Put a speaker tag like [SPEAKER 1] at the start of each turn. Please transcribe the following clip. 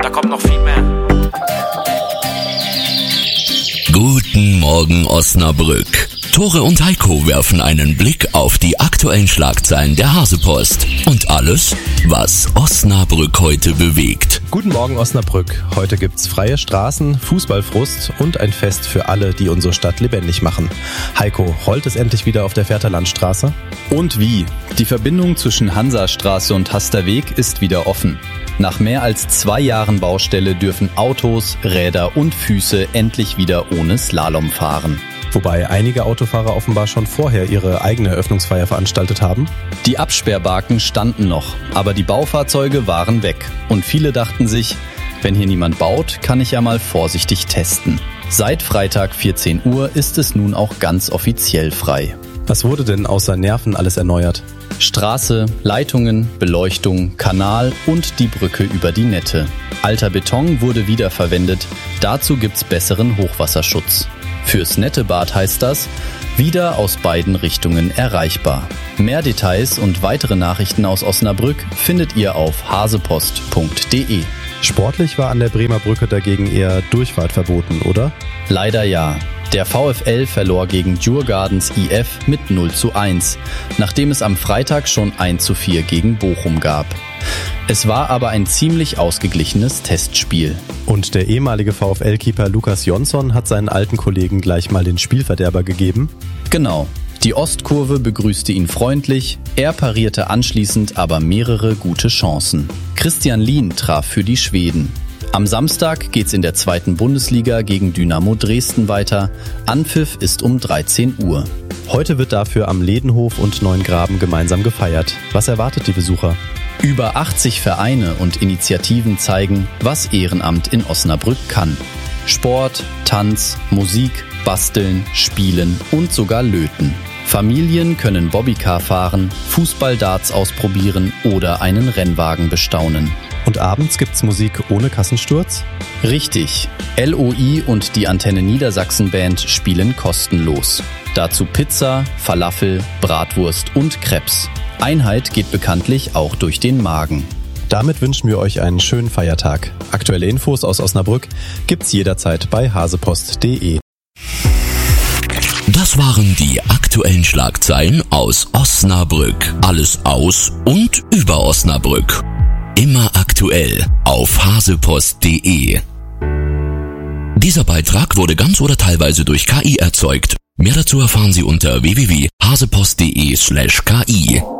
[SPEAKER 1] da kommt noch viel mehr.
[SPEAKER 2] Guten Morgen Osnabrück. Tore und Heiko werfen einen Blick auf die aktuellen Schlagzeilen der Hasepost und alles, was Osnabrück heute bewegt.
[SPEAKER 3] Guten Morgen Osnabrück. Heute gibt's freie Straßen, Fußballfrust und ein Fest für alle, die unsere Stadt lebendig machen. Heiko, rollt es endlich wieder auf der Vaterlandstraße?
[SPEAKER 4] Und wie? Die Verbindung zwischen Hansastraße und Hasterweg ist wieder offen. Nach mehr als 2 Jahren Baustelle dürfen Autos, Räder und Füße endlich wieder ohne Slalom fahren.
[SPEAKER 3] Wobei einige Autofahrer offenbar schon vorher ihre eigene Eröffnungsfeier veranstaltet haben.
[SPEAKER 4] Die Absperrbarken standen noch, aber die Baufahrzeuge waren weg. Und viele dachten sich, wenn hier niemand baut, kann ich ja mal vorsichtig testen. Seit Freitag 14 Uhr ist es nun auch ganz offiziell frei.
[SPEAKER 3] Was wurde denn außer Nerven alles erneuert?
[SPEAKER 4] Straße, Leitungen, Beleuchtung, Kanal und die Brücke über die Nette. Alter Beton wurde wiederverwendet, dazu gibt's besseren Hochwasserschutz. Fürs Nettebad heißt das, wieder aus beiden Richtungen erreichbar. Mehr Details und weitere Nachrichten aus Osnabrück findet ihr auf hasepost.de.
[SPEAKER 3] Sportlich war an der Bremer Brücke dagegen eher Durchfahrt verboten, oder?
[SPEAKER 4] Leider ja. Der VfL verlor gegen Djurgardens IF mit 0:1, nachdem es am Freitag schon 1:4 gegen Bochum gab. Es war aber ein ziemlich ausgeglichenes Testspiel.
[SPEAKER 3] Und der ehemalige VfL-Keeper Lukas Jonsson hat seinen alten Kollegen gleich mal den Spielverderber gegeben?
[SPEAKER 4] Genau. Die Ostkurve begrüßte ihn freundlich, er parierte anschließend aber mehrere gute Chancen. Christian Lien traf für die Schweden. Am Samstag geht's in der 2. Bundesliga gegen Dynamo Dresden weiter. Anpfiff ist um 13 Uhr.
[SPEAKER 3] Heute wird dafür am Ledenhof und Neuengraben gemeinsam gefeiert. Was erwartet die Besucher?
[SPEAKER 4] Über 80 Vereine und Initiativen zeigen, was Ehrenamt in Osnabrück kann. Sport, Tanz, Musik, Basteln, Spielen und sogar Löten. Familien können Bobbycar fahren, Fußball-Darts ausprobieren oder einen Rennwagen bestaunen.
[SPEAKER 3] Und abends gibt's Musik ohne Kassensturz?
[SPEAKER 4] Richtig. LOI und die Antenne Niedersachsen Band spielen kostenlos. Dazu Pizza, Falafel, Bratwurst und Crepes. Einheit geht bekanntlich auch durch den Magen.
[SPEAKER 3] Damit wünschen wir euch einen schönen Feiertag. Aktuelle Infos aus Osnabrück gibt's jederzeit bei hasepost.de.
[SPEAKER 2] Das waren die aktuellen Schlagzeilen aus Osnabrück. Alles aus und über Osnabrück. Immer aktuell auf hasepost.de. Dieser Beitrag wurde ganz oder teilweise durch KI erzeugt. Mehr dazu erfahren Sie unter www.hasepost.de/KI.